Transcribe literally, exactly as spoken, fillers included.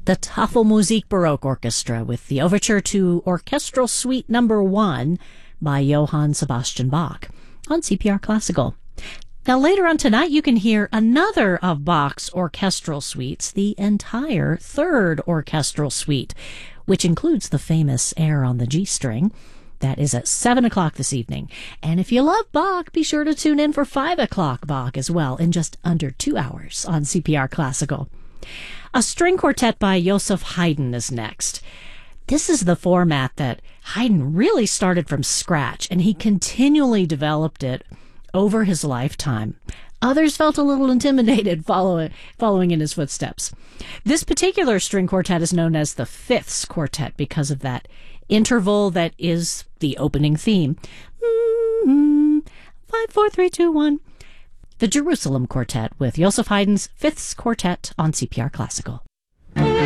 the Tafelmusik Baroque Orchestra with the overture to Orchestral Suite Number One by Johann Sebastian Bach on C P R Classical. Now later on tonight you can hear another of Bach's orchestral suites, the entire third orchestral suite, which includes the famous air on the G string. That is at seven o'clock this evening. And if you love Bach, be sure to tune in for five o'clock Bach as well in just under two hours on C P R Classical. A string quartet by Joseph Haydn is next. This is the format that Haydn really started from scratch, and he continually developed it over his lifetime. Others felt a little intimidated following, following in his footsteps. This particular string quartet is known as the Fifths Quartet because of that interval that is the opening theme. Mm-hmm. Five, four, three, two, one. The Jerusalem Quartet with Joseph Haydn's Fifths Quartet on C P R Classical.